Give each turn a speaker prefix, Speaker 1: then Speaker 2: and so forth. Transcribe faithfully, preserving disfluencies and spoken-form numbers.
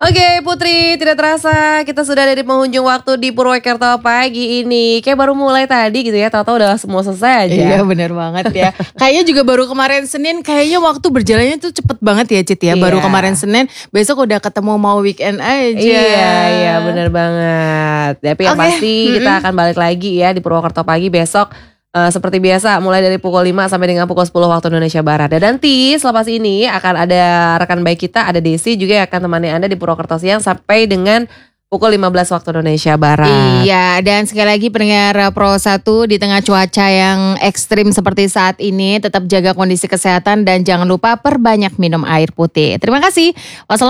Speaker 1: Oke Putri, tidak terasa kita sudah ada di penghujung waktu di Purwokerto pagi ini. Kayak baru mulai tadi gitu ya, tahu-tahu udah semua selesai aja.
Speaker 2: Iya benar banget ya. Kayaknya juga baru kemarin Senin, kayaknya waktu berjalannya tuh cepet banget ya Cit ya. Baru
Speaker 1: Iya.
Speaker 2: kemarin Senin, besok udah ketemu mau weekend aja.
Speaker 1: Iya, iya benar banget. Tapi yang
Speaker 2: Oke,
Speaker 1: pasti kita
Speaker 2: mm-mm.
Speaker 1: akan balik lagi ya di Purwokerto pagi besok. eh, seperti biasa mulai dari pukul lima sampai dengan pukul sepuluh waktu Indonesia Barat. Dan nanti selepas ini akan ada rekan baik kita, ada Desi juga yang akan temani Anda di Purwokerto siang sampai dengan pukul lima belas waktu Indonesia Barat.
Speaker 2: Iya, dan sekali lagi pendengar Pro satu di tengah cuaca yang ekstrim seperti saat ini, tetap jaga kondisi kesehatan dan jangan lupa perbanyak minum air putih. Terima kasih. Wassalamualaikum.